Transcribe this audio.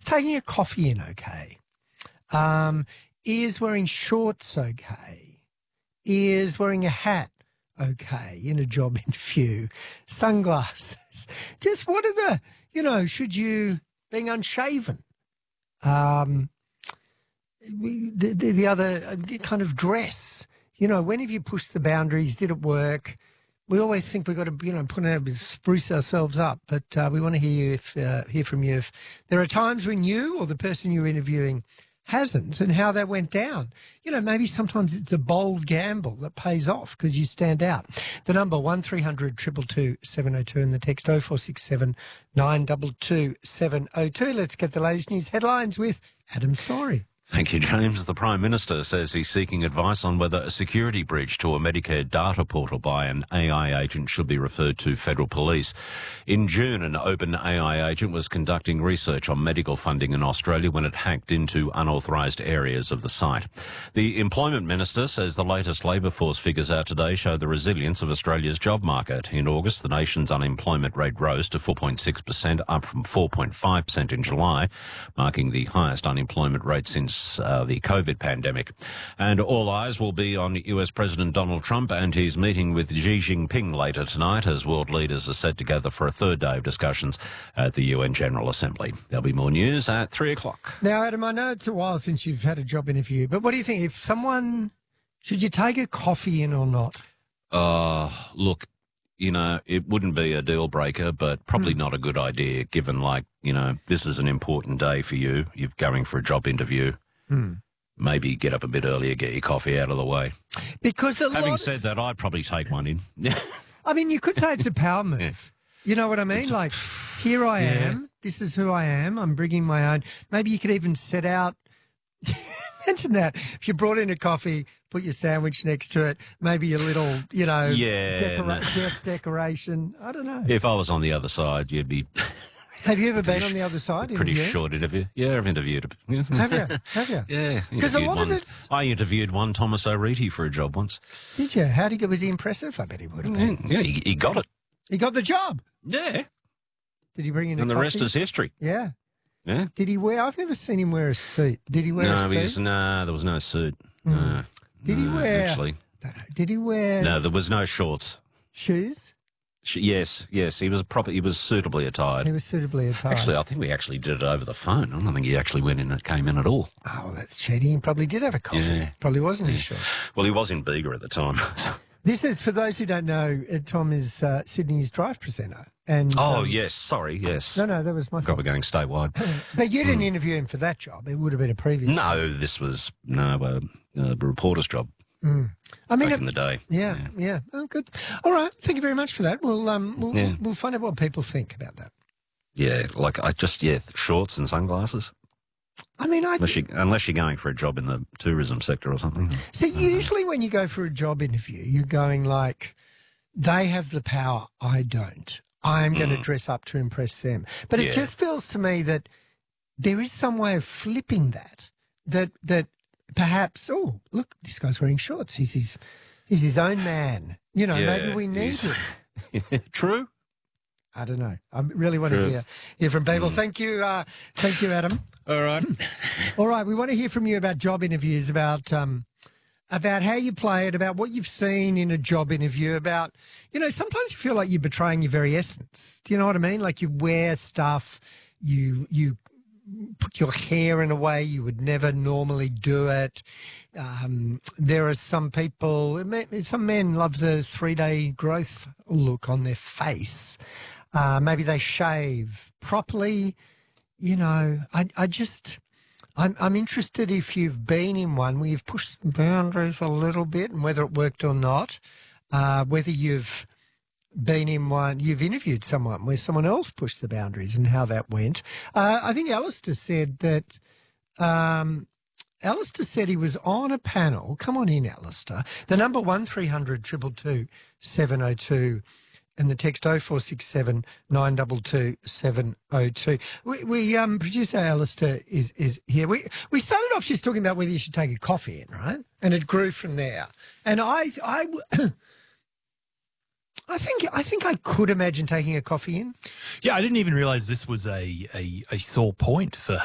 taking a coffee in okay? Is wearing shorts okay? Is wearing a hat okay in a job interview? Sunglasses. Just what are should you, being unshaven? The other kind of dress. When have you pushed the boundaries? Did it work? We always think we've got to, spruce ourselves up, but we want to hear from you if there are times when you or the person you're interviewing hasn't and how that went down. Maybe sometimes it's a bold gamble that pays off because you stand out. The number 1300 222 702 and the text 0467 922 702. Let's get the latest news headlines with Adam Story. Thank you, James. The Prime Minister says he's seeking advice on whether a security breach to a Medicare data portal by an AI agent should be referred to federal police. In June, an open AI agent was conducting research on medical funding in Australia when it hacked into unauthorised areas of the site. The Employment Minister says the latest labour force figures out today show the resilience of Australia's job market. In August, the nation's unemployment rate rose to 4.6%, up from 4.5% in July, marking the highest unemployment rate since the COVID pandemic. And all eyes will be on US President Donald Trump and his meeting with Xi Jinping later tonight as world leaders are set together for a third day of discussions at the UN General Assembly. There'll be more news at 3 o'clock. Now, Adam, I know it's a while since you've had a job interview, but what do you think? Should you take a coffee in or not? Look, it wouldn't be a deal breaker, but probably not a good idea given, this is an important day for you. You're going for a job interview. Maybe get up a bit earlier, get your coffee out of the way. Because having said that, I'd probably take one in. I mean, you could say it's a power move. Yeah. You know what I mean? Here I am. This is who I am. I'm bringing my own. Maybe you could even set out. Mention that. If you brought in a coffee, put your sandwich next to it, maybe a little, guest decoration. I don't know. If I was on the other side, you'd be... Have you ever been on the other side? Pretty short interview. Yeah, I've interviewed. Have you? Yeah. Because a lot of it's... I interviewed one Thomas O'Reilly for a job once. Did you? How did he go? Was he impressive? I bet he would have been. Yeah, he got it. He got the job? Yeah. Did he bring in a And the coffee? rest is history. Yeah. Yeah. Did he wear... I've never seen him wear a suit. Did he wear a suit? No, there was no suit. No. Did he wear... Actually. Did he wear... No, there was no shorts. Shoes? Yes. He was suitably attired. He was suitably attired. Actually, I think we actually did it over the phone. I don't think he actually came in at all. Oh, well, that's cheating. He probably did have a coffee. Yeah. Probably wasn't he, sure? Well, he was in Bega at the time. This is, for those who don't know, Tom is Sydney's Drive presenter. And yes. Sorry, yes. No, that was my fault. We're going statewide. But you didn't interview him for that job. It would have been a previous No, job. this was a reporter's job. I mean, back in the day. Yeah. Oh, good. All right. Thank you very much for that. We'll find out what people think about that. Yeah, shorts and sunglasses. I mean, unless you're going for a job in the tourism sector or something. So usually when you go for a job interview, you're going they have the power, I don't. I'm going to dress up to impress them. But it just feels to me that there is some way of flipping that perhaps, oh, look, this guy's wearing shorts. He's his own man. Maybe we need him. True. I don't know. I really want to hear from people. Thank you, Adam. All right. All right. We want to hear from you about job interviews, about how you play it, about what you've seen in a job interview, about, sometimes you feel like you're betraying your very essence. Do you know what I mean? Like you wear stuff, you put your hair in a way you would never normally do it. There are some people, some men love the 3-day growth look on their face. Maybe they shave properly. I'm interested if you've been in one where you've pushed the boundaries a little bit and whether it worked or not, whether you've been in one, you've interviewed someone where someone else pushed the boundaries and how that went. I think Alistair said that, Alistair said he was on a panel. Come on in, Alistair. The number 1300 222 702 and the text 0467 922 702. Producer Alistair is here. We started off just talking about whether you should take a coffee in, right? And it grew from there. And I think I could imagine taking a coffee in. Yeah, I didn't even realise this was a sore point for